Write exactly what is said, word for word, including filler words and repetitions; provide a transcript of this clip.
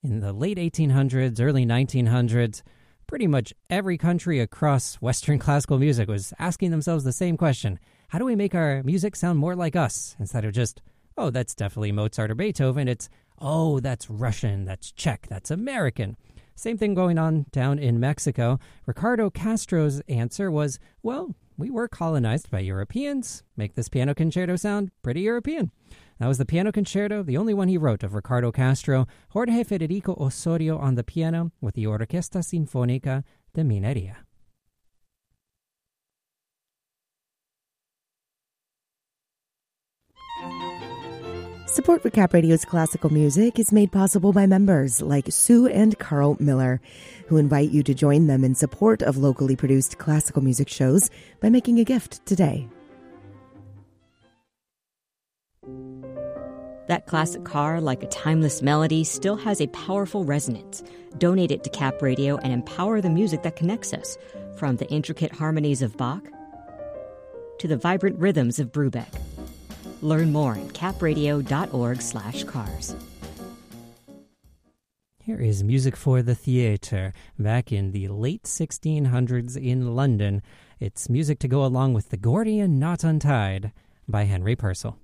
In the late eighteen hundreds, early nineteen hundreds, pretty much every country across Western classical music was asking themselves the same question. How do we make our music sound more like us? Instead of just, oh, that's definitely Mozart or Beethoven, it's, oh, that's Russian, that's Czech, that's American. Same thing going on down in Mexico. Ricardo Castro's answer was, well, we were colonized by Europeans. Make this piano concerto sound pretty European. That was the piano concerto, the only one he wrote of Ricardo Castro, Jorge Federico Osorio on the piano with the Orquesta Sinfónica de Minería. Support for Cap Radio's classical music is made possible by members like Sue and Carl Miller, who invite you to join them in support of locally produced classical music shows by making a gift today. That classic car, like a timeless melody, still has a powerful resonance. Donate it to Cap Radio and empower the music that connects us, from the intricate harmonies of Bach to the vibrant rhythms of Brubeck. Learn more at capradio.org slash cars. Here is music for the theater. Back in the late sixteen hundreds in London, it's music to go along with The Gordian Knot Untied by Henry Purcell.